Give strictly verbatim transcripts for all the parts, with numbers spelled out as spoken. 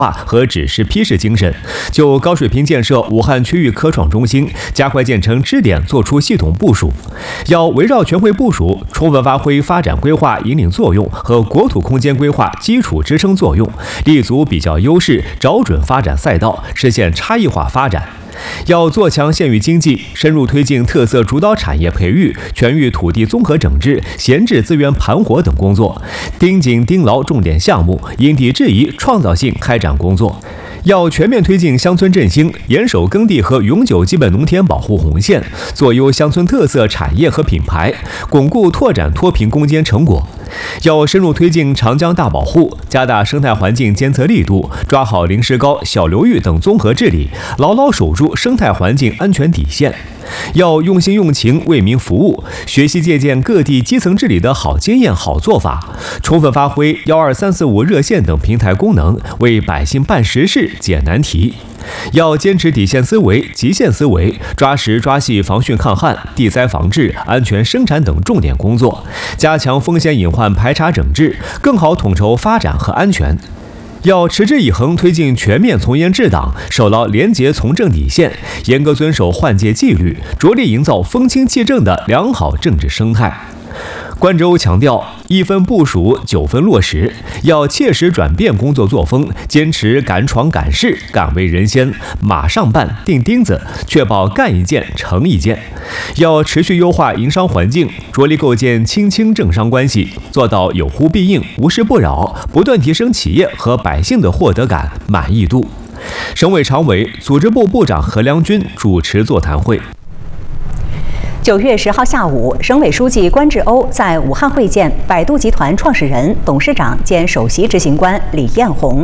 和指示批示精神，就高水平建设武汉区域科创中心，加快建成支点作出系统部署。要围绕全会部署，充分发挥发展规划引领作用和国土空间规划基础支撑作用，立足比较优势，找准发展赛道，实现差异化发展。要做强县域经济，深入推进特色主导产业培育、全域土地综合整治、闲置资源盘活等工作，盯紧盯牢重点项目，因地制宜、创造性开展工作。要全面推进乡村振兴，严守耕地和永久基本农田保护红线，做优乡村特色产业和品牌，巩固拓展脱贫攻坚成果。要深入推进长江大保护，加大生态环境监测力度，抓好临时高、小流域等综合治理，牢牢守住生态环境安全底线。要用心用情为民服务，学习借鉴各地基层治理的好经验、好做法，充分发挥幺二三四五热线等平台功能，为百姓办实事、解难题。要坚持底线思维、极限思维，抓实抓细防汛抗旱、地灾防治、安全生产等重点工作，加强风险隐患排查整治，更好统筹发展和安全。要持之以恒推进全面从严治党，守牢廉洁从政底线，严格遵守换届纪律，着力营造风清气正的良好政治生态。关之欧强调，一分部署，九分落实，要切实转变工作作风，坚持敢闯敢试、敢为人先，马上办、钉钉子，确保干一件成一件。要持续优化营商环境，着力构建亲清政商关系，做到有呼必应、无事不扰，不断提升企业和百姓的获得感、满意度。省委常委、组织部部长何良军主持座谈会。 九月十号下午，省委书记关志欧在武汉会见百度集团创始人、董事长兼首席执行官李彦宏。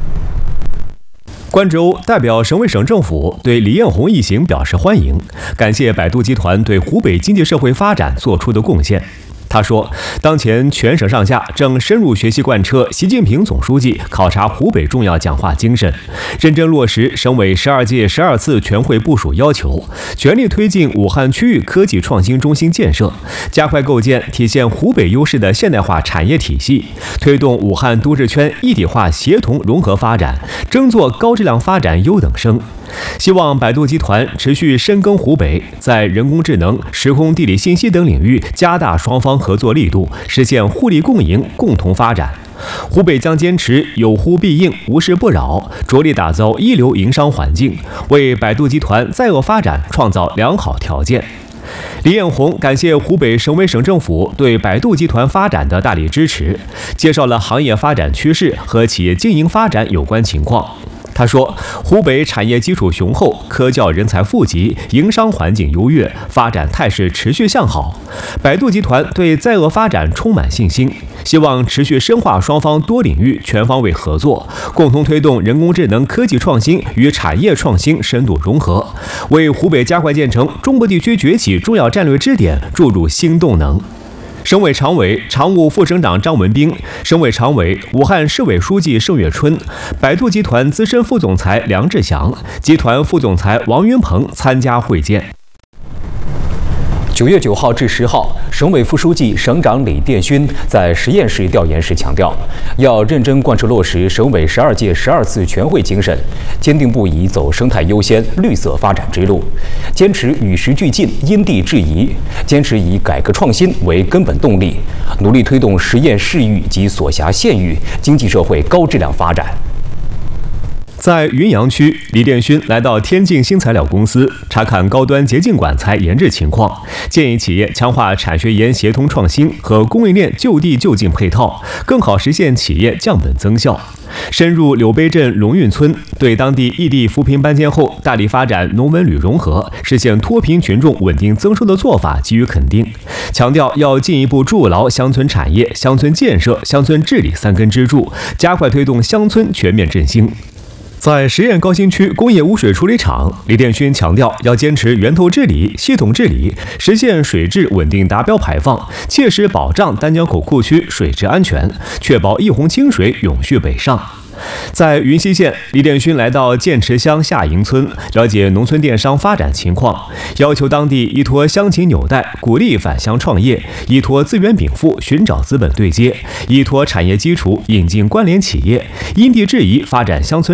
关志欧代表省委省政府对李彦宏一行表示欢迎，感谢百度集团对湖北经济社会发展做出的贡献。他说，当前全省上下正深入学习贯彻习近平总书记考察湖北重要讲话精神，认真落实省委十二届十二次全会部署要求，全力推进武汉区域科技创新中心建设，加快构建体现湖北优势的现代化产业体系，推动武汉都市圈一体化协同融合发展，争做高质量发展优等生。希望百度集团持续深耕湖北，在人工智能、时空地理信息等领域加大双方合作力度，实现互利共赢、共同发展。湖北将坚持有呼必应、无事不扰，着力打造一流营商环境，为百度集团在鄂发展创造良好条件。李彦宏感谢湖北省委省政府对百度集团发展的大力支持，介绍了行业发展趋势和企业经营发展有关情况。他说，湖北产业基础雄厚，科教人才富集，营商环境优越，发展态势持续向好。百度集团对在鄂发展充满信心，希望持续深化双方多领域全方位合作，共同推动人工智能科技创新与产业创新深度融合，为湖北加快建成中部地区崛起重要战略支点注入新动能。省委常委、常务副省长张文斌，省委常委、武汉市委书记盛月春，百度集团资深副总裁梁志祥，集团副总裁王云鹏参加会见。 九月九号至十号，省委副书记、省长李殿勋在实验室调研时强调，要认真贯彻落实省委十二届十二次全会精神，坚定不移走生态优先、绿色发展之路，坚持与时俱进、因地制宜，坚持以改革创新为根本动力，努力推动实验市域及所辖县域经济社会高质量发展。 在云阳区，李殿勋来到天净新材料公司查看高端洁净管材研制情况，建议企业强化产学研协同创新和供应链就地就近配套，更好实现企业降本增效。深入柳碑镇龙运村，对当地异地扶贫搬迁后大力发展农文旅融合，实现脱贫群众稳定增收的做法给予肯定，强调要进一步筑牢乡村产业、乡村建设、乡村治理三根支柱，加快推动乡村全面振兴。在十堰高新区工业污水处理厂，李殿勋强调要坚持源头治理、系统治理，实现水质稳定达标排放，切实保障丹江口库区水质安全，确保一泓清水永续北上。在云溪县，李殿勋来到剑池乡下营村，了解农村电商发展情况，要求当地依托乡情纽带，鼓励返乡创业；依托资源禀赋，寻找资本对接；依托产业基础，引进关联企业；因地制宜发展乡村。